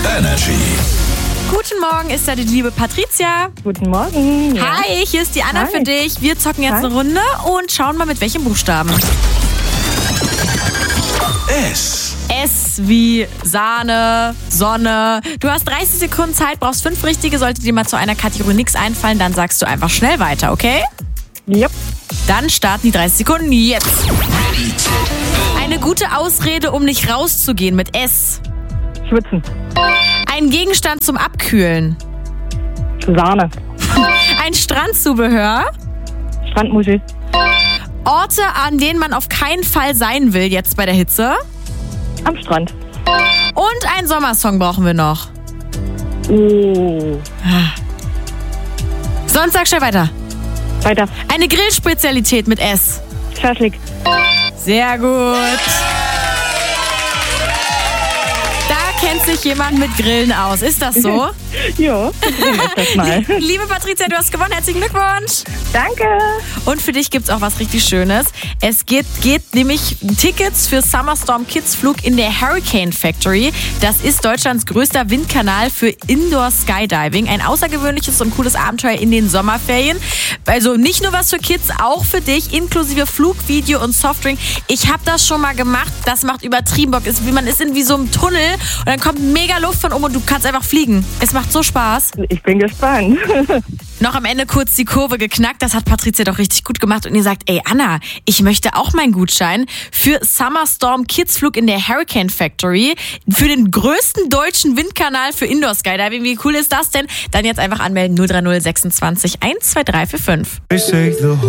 Energy. Guten Morgen, ist da die liebe Patricia. Guten Morgen. Ja. Hi, hier ist die Anna für dich. Wir zocken jetzt eine Runde und schauen mal mit welchem Buchstaben. S. S wie Sahne, Sonne. Du hast 30 Sekunden Zeit, brauchst 5 richtige. Sollte dir mal zu einer Kategorie nichts einfallen, dann sagst du einfach schnell weiter, okay? Yep. Dann starten die 30 Sekunden jetzt. Eine gute Ausrede, um nicht rauszugehen mit S. Schwitzen. Ein Gegenstand zum Abkühlen. Sahne. Ein Strandzubehör. Strandmuschel. Orte, an denen man auf keinen Fall sein will jetzt bei der Hitze. Am Strand. Und einen Sommersong brauchen wir noch. Oh. Sonst sag schnell weiter. Weiter. Eine Grillspezialität mit S. Schaschlik. Sehr gut. Da kennt sich jemand mit Grillen aus. Ist das so? Jo, das mal. Liebe Patricia, du hast gewonnen. Herzlichen Glückwunsch. Danke. Und für dich gibt's auch was richtig Schönes. Es geht nämlich Tickets für Summer Storm Kids Flug in der Hurricane Factory. Das ist Deutschlands größter Windkanal für Indoor Skydiving. Ein außergewöhnliches und cooles Abenteuer in den Sommerferien. Also nicht nur was für Kids, auch für dich, inklusive Flug, Video und Softdrink. Ich habe das schon mal gemacht. Das macht übertrieben Bock. Man ist in wie so einem Tunnel und dann kommt mega Luft von oben und du kannst einfach fliegen. Es macht so Spaß. Ich bin gespannt. Noch am Ende kurz die Kurve geknackt. Das hat Patricia doch richtig gut gemacht. Und ihr sagt, ey Anna, ich möchte auch meinen Gutschein für Summer Storm Kids Flug in der Hurricane Factory für den größten deutschen Windkanal für Indoor Skydiving. Wie cool ist das denn? Dann jetzt einfach anmelden 030 26 12345.